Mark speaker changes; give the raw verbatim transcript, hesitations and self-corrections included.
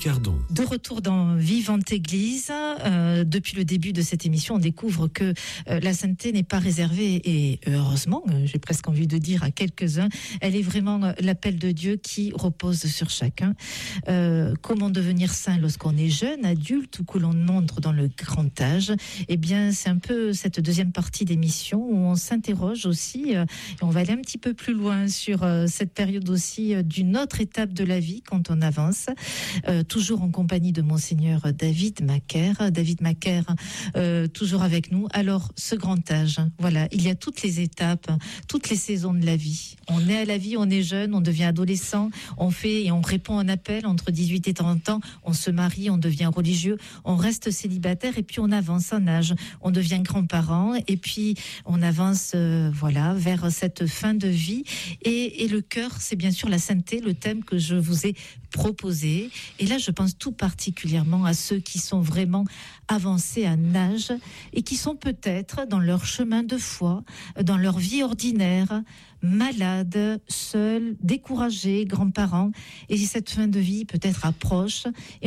Speaker 1: Cardon.
Speaker 2: De retour dans Vivante Église, euh, depuis le début de cette émission, on découvre que euh, la sainteté n'est pas réservée, et heureusement, euh, j'ai presque envie de dire à quelques-uns, elle est vraiment euh, l'appel de Dieu qui repose sur chacun. Euh, comment devenir saint lorsqu'on est jeune, adulte, ou que l'on entre dans le grand âge? Eh bien, c'est un peu cette deuxième partie d'émission où on s'interroge aussi, euh, et on va aller un petit peu plus loin sur euh, cette période aussi euh, d'une autre étape de la vie quand on avance. Euh, toujours en compagnie de Monseigneur David Macaire. David Macaire, euh, toujours avec nous. Alors, ce grand âge, voilà, il y a toutes les étapes, toutes les saisons de la vie. On est à la vie, on est jeune, on devient adolescent, on fait et on répond à un appel entre dix-huit et trente ans, on se marie, on devient religieux, on reste célibataire et puis on avance en âge, on devient grand-parent et puis on avance, euh, voilà, vers cette fin de vie. Et, et le cœur, c'est bien sûr la sainteté, le thème que je vous ai proposé. Et là, je pense tout particulièrement à ceux qui sont vraiment avancés en âge et qui sont peut-être dans leur chemin de foi, dans leur vie ordinaire, malades, seuls, découragés, grands-parents. Et cette fin de vie peut-être approche.